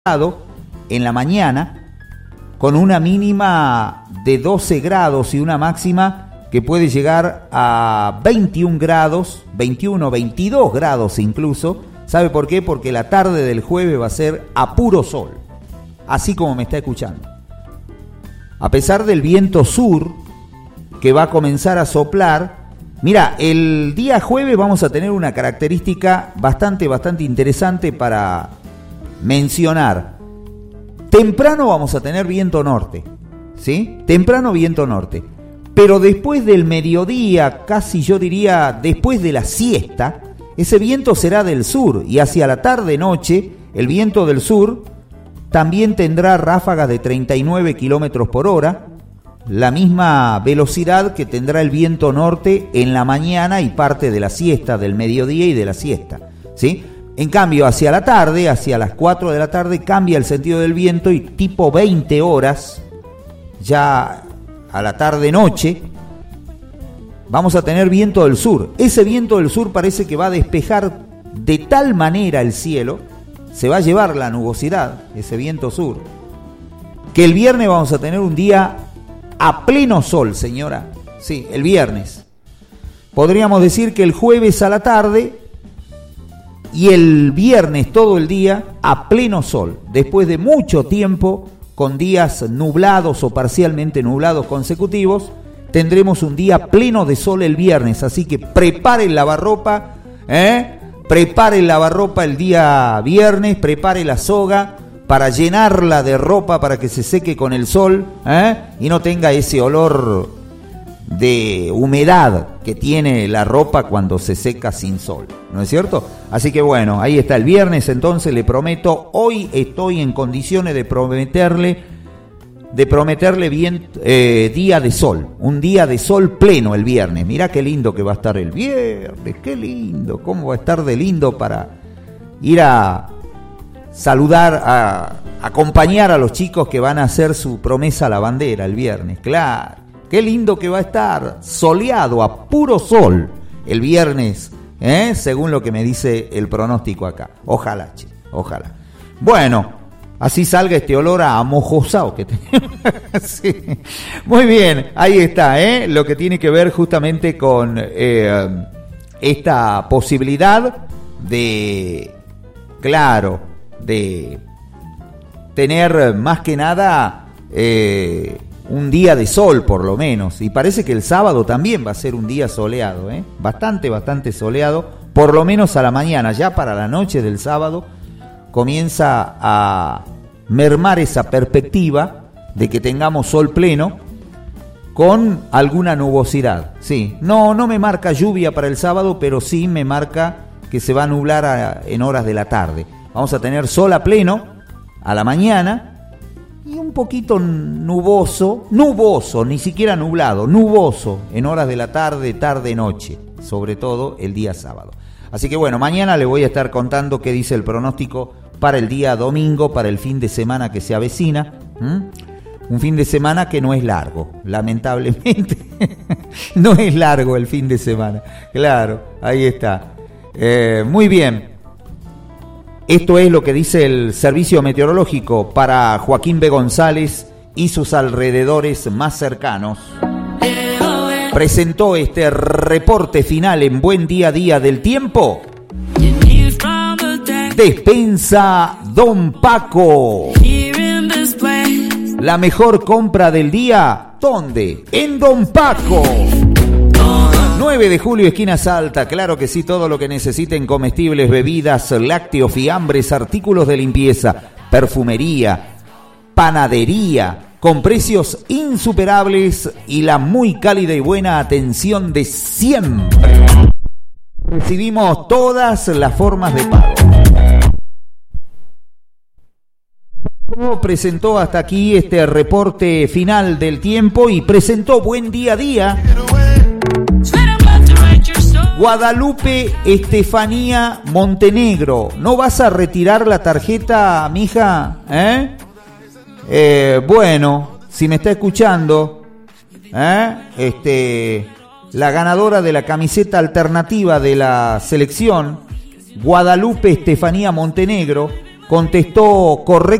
en la mañana, con una mínima de 12 grados y una máxima que puede llegar a 21 grados, 21, 22 grados incluso. ¿Sabe por qué? Porque la tarde del jueves va a ser a puro sol, así como me está escuchando. A pesar del viento sur que va a comenzar a soplar, mira, el día jueves vamos a tener una característica bastante interesante para mencionar. Temprano vamos a tener viento norte, ¿sí? Temprano viento norte. Pero después del mediodía, casi yo diría después de la siesta, ese viento será del sur y hacia la tarde-noche el viento del sur también tendrá ráfagas de 39 kilómetros por hora, la misma velocidad que tendrá el viento norte en la mañana y parte de la siesta, del mediodía y de la siesta, ¿sí? En cambio, hacia la tarde, hacia las 4 de la tarde, cambia el sentido del viento y tipo 20 horas, ya a la tarde-noche, vamos a tener viento del sur. Ese viento del sur parece que va a despejar de tal manera el cielo, se va a llevar la nubosidad, ese viento sur, que el viernes vamos a tener un día a pleno sol, señora. Sí, el viernes. Podríamos decir que el jueves a la tarde y el viernes todo el día a pleno sol, después de mucho tiempo con días nublados o parcialmente nublados consecutivos, tendremos un día pleno de sol el viernes, así que prepare el lavarropa, prepare el lavarropa el día viernes, prepare la soga para llenarla de ropa para que se seque con el sol, y no tenga ese olor de humedad que tiene la ropa cuando se seca sin sol, ¿no es cierto? Así que bueno, ahí está el viernes, entonces le prometo, hoy estoy en condiciones de prometerle bien día de sol, un día de sol pleno el viernes. Mirá qué lindo que va a estar el viernes, qué lindo, cómo va a estar de lindo para ir a saludar, a acompañar a los chicos que van a hacer su promesa a la bandera el viernes, claro. Qué lindo que va a estar, soleado, a puro sol, el viernes, según lo que me dice el pronóstico acá. Ojalá, ojalá. Bueno, así salga este olor a mojosao que tenemos. Sí. Muy bien, ahí está, lo que tiene que ver justamente con esta posibilidad de, claro, de tener más que nada un día de sol por lo menos, y parece que el sábado también va a ser un día soleado, bastante soleado, por lo menos a la mañana. Ya para la noche del sábado comienza a mermar esa perspectiva de que tengamos sol pleno con alguna nubosidad. Sí, no me marca lluvia para el sábado, pero sí me marca que se va a nublar en horas de la tarde. Vamos a tener sol a pleno a la mañana y un poquito nuboso, ni siquiera nublado, nuboso en horas de la tarde-noche, sobre todo el día sábado. Así que bueno, mañana le voy a estar contando qué dice el pronóstico para el día domingo, para el fin de semana que se avecina. Un fin de semana que no es largo, lamentablemente. No es largo el fin de semana. Claro, ahí está. Muy bien. Esto es lo que dice el Servicio Meteorológico para Joaquín B. González y sus alrededores más cercanos. Presentó este reporte final en Buen Día a Día del Tiempo. Despensa Don Paco. La mejor compra del día, ¿dónde? En Don Paco. 9 de julio, esquina Salta, claro que sí, todo lo que necesiten: comestibles, bebidas, lácteos, fiambres, artículos de limpieza, perfumería, panadería, con precios insuperables y la muy cálida y buena atención de siempre. Recibimos todas las formas de pago. Presentó hasta aquí este reporte final del tiempo y presentó Buen Día a Día. Guadalupe Estefanía Montenegro, ¿no vas a retirar la tarjeta, mija? Bueno, si me está escuchando, la ganadora de la camiseta alternativa de la selección, Guadalupe Estefanía Montenegro, contestó correctamente.